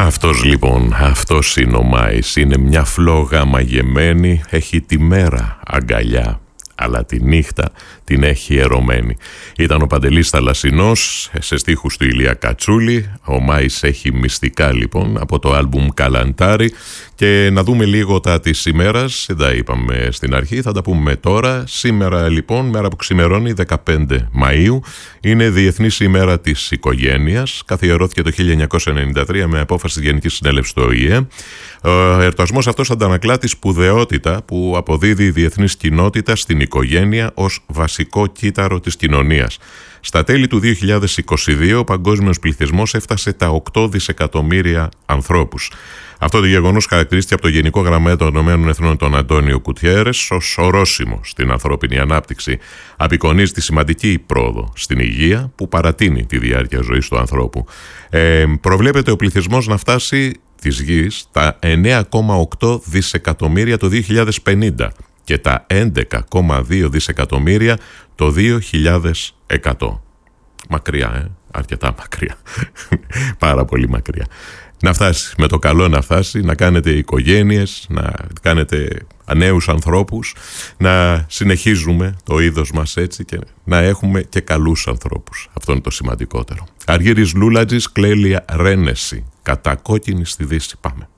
Αυτός λοιπόν, αυτός είναι ο Μάης. Είναι μια φλόγα μαγεμένη, έχει τη μέρα αγκαλιά, αλλά τη νύχτα την έχει ερωμένη. Ήταν ο Παντελής Θαλασσινός σε στίχους του Ηλία Κατσούλη. Ο Μάης έχει μυστικά λοιπόν από το άλμπουμ Καλαντάρι. Και να δούμε λίγο τα της ημέρας. Δεν τα είπαμε στην αρχή, θα τα πούμε τώρα. Σήμερα λοιπόν, μέρα που ξημερώνει, 15 Μαΐου, είναι Διεθνής ημέρα της οικογένειας. Καθιερώθηκε το 1993 με απόφαση της Γενικής Συνέλευσης του ΟΗΕ. Ο εορτασμός αυτός αντανακλά τη σπουδαιότητα που αποδίδει η διεθνής κοινότητα στην οικογένεια ως βασικό κύτταρο της κοινωνίας. Στα τέλη του 2022 ο παγκόσμιος πληθυσμός έφτασε τα 8 δισεκατομμύρια ανθρώπους. Αυτό το γεγονός χαρακτηρίστηκε από το Γενικό Γραμματέα των ΗΠΑ τον Αντώνιο Κουτιέρες ως ορόσημο στην ανθρώπινη ανάπτυξη. Απεικονίζει τη σημαντική πρόοδο στην υγεία που παρατείνει τη διάρκεια ζωής του ανθρώπου. Προβλέπεται ο πληθυσμός να φτάσει της γης τα 9,8 δισεκατομμύρια το 2050 και τα 11,2 δισεκατομμύρια το 2100. Μακριά, αρκετά μακριά. Πάρα πολύ μακριά. Να φτάσει, με το καλό να φτάσει, να κάνετε οικογένειες, να κάνετε νέους ανθρώπους, να συνεχίζουμε το είδος μας έτσι και να έχουμε και καλούς ανθρώπους. Αυτό είναι το σημαντικότερο. Αργύρης Λούλατζης, Κλέλια Ρένεση, κατακόκκινη στη Δύση. Πάμε.